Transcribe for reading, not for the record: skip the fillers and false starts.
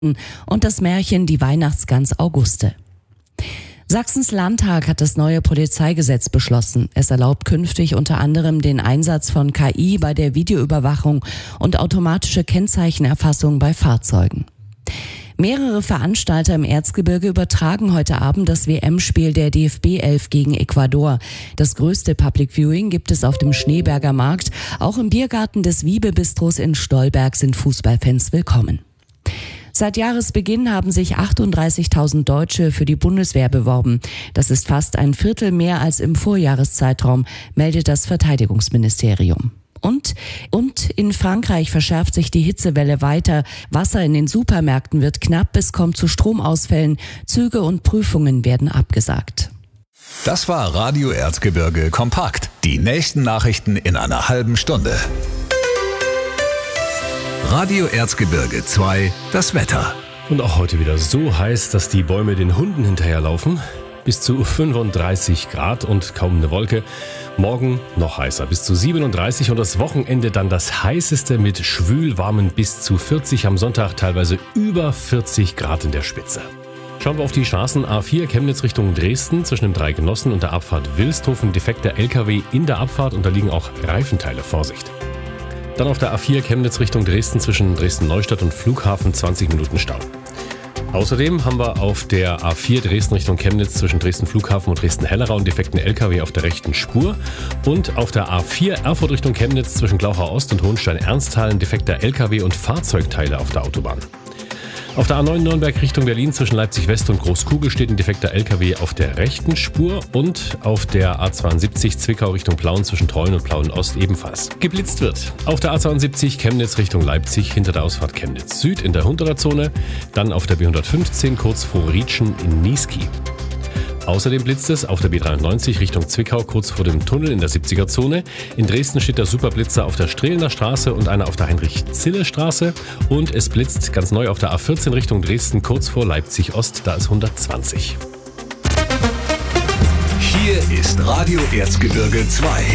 und das Märchen Die Weihnachtsgans Auguste. Sachsens Landtag hat das neue Polizeigesetz beschlossen. Es erlaubt künftig unter anderem den Einsatz von KI bei der Videoüberwachung und automatische Kennzeichenerfassung bei Fahrzeugen. Mehrere Veranstalter im Erzgebirge übertragen heute Abend das WM-Spiel der DFB 11 gegen Ecuador. Das größte Public Viewing gibt es auf dem Schneeberger Markt. Auch im Biergarten des Wiebe-Bistros in Stolberg sind Fußballfans willkommen. Seit Jahresbeginn haben sich 38.000 Deutsche für die Bundeswehr beworben. Das ist fast ein Viertel mehr als im Vorjahreszeitraum, meldet das Verteidigungsministerium. Und in Frankreich verschärft sich die Hitzewelle weiter. Wasser in den Supermärkten wird knapp, es kommt zu Stromausfällen. Züge und Prüfungen werden abgesagt. Das war Radio Erzgebirge kompakt. Die nächsten Nachrichten in einer halben Stunde. Radio Erzgebirge 2, das Wetter. Und auch heute wieder so heiß, dass die Bäume den Hunden hinterherlaufen. Bis zu 35 Grad und kaum eine Wolke. Morgen noch heißer, bis zu 37 und das Wochenende dann das heißeste mit schwülwarmen bis zu 40. Am Sonntag teilweise über 40 Grad in der Spitze. Schauen wir auf die Straßen. A4 Chemnitz Richtung Dresden zwischen dem Dreigenossen und der Abfahrt Wilsdhofen. Defekter LKW in der Abfahrt und da liegen auch Reifenteile. Vorsicht. Dann auf der A4 Chemnitz Richtung Dresden zwischen Dresden-Neustadt und Flughafen 20 Minuten Stau. Außerdem haben wir auf der A4 Dresden Richtung Chemnitz zwischen Dresden-Flughafen und Dresden-Hellerau einen defekten LKW auf der rechten Spur. Und auf der A4 Erfurt Richtung Chemnitz zwischen Glauchau-Ost und Hohenstein-Ernsthal ein defekter LKW und Fahrzeugteile auf der Autobahn. Auf der A9 Nürnberg Richtung Berlin zwischen Leipzig-West und Großkugel steht ein defekter LKW auf der rechten Spur und auf der A72 Zwickau Richtung Plauen zwischen Treuen und Plauen-Ost ebenfalls. Geblitzt wird auf der A72 Chemnitz Richtung Leipzig hinter der Ausfahrt Chemnitz Süd in der 100er Zone, dann auf der B115 kurz vor Rietschen in Niesky. Außerdem blitzt es auf der B93 Richtung Zwickau kurz vor dem Tunnel in der 70er Zone. In Dresden steht der Superblitzer auf der Strehlener Straße und einer auf der Heinrich-Zille-Straße. Und es blitzt ganz neu auf der A14 Richtung Dresden kurz vor Leipzig-Ost, da ist 120. Hier ist Radio Erzgebirge 2.